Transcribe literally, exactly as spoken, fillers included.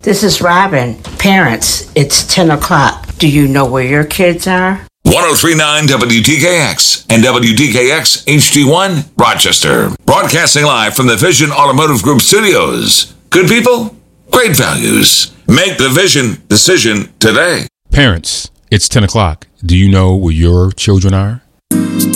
This is Robin. Parents, it's ten o'clock. Do you know where your kids are? one oh three point nine W T K X and W T K X H D one, Rochester. Broadcasting live from the Vision Automotive Group studios. Good people, great values. Make the Vision decision today. Parents, it's ten o'clock. Do you know where your children are?